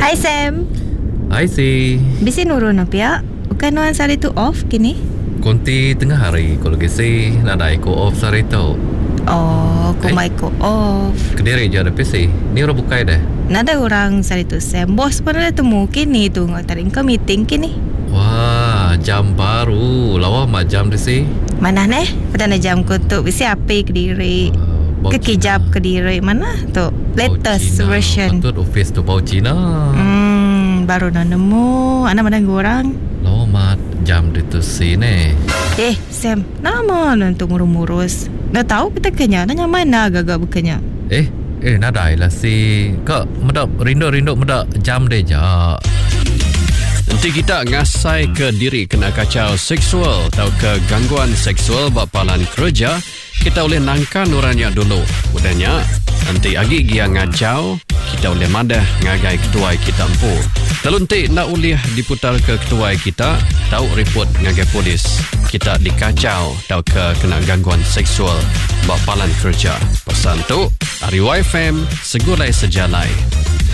Hai Sam. Hai si. Bisi nurun apa ya? Bukan nuan sari tu off kini? Konti tengah hari kalau gisi nak ada ko off sari tu. Oh, ko mai ko off. Kediri je ada PC. Ni orang bukai dah. Nada orang sari tu Sam. Bos pun ada temu kini tu ngatarin ke meeting kini. Wah, jam baru. Lawa mak jam di si. Mana neh? Pada na jam ko tu bisi apa Kediri? Kekijap Kediri mana tu? Latest version. Patut office tu bau Cina. Baru nak nemu. Anak mana orang? Lawa mak jam di tu si ni. Sam, nama untuk ngurus-ngurus. Dah tahu kita kenya, nanya mana agak-agak bukannya. Nadai lah si. Kak, medak rindu medak jam deh jak. Nanti kita ngasai ke diri kena kacau seksual atau ke gangguan seksual bapalan kerja, kita boleh nangkan orangnya dulu. Udahnya, nanti agi dia ngacau, kita boleh madah ngagai ketua kita empu. Talunti nak uliah diputar ke ketua kita, tahu report ngagai polis. Kita dikacau atau ke kena gangguan seksual bapalan kerja. Pesan tu, Ari YFM, segulai sejalai.